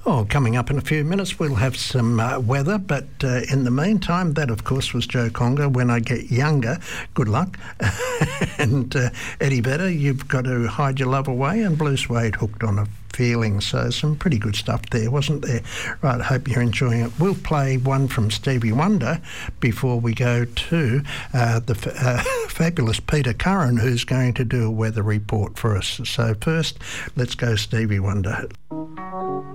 Oh, coming up in a few minutes, we'll have some weather, but in the meantime, that of course was Joe Conger. When I get younger, good luck. And Eddie Vedder, you've got to hide your love away, and Blue Suede, Hooked on a Feeling. So some pretty good stuff there, wasn't there? Right, I hope you're enjoying it. We'll play one from Stevie Wonder before we go to the fabulous Peter Curran, who's going to do a weather report for us. So first, let's go Stevie Wonder.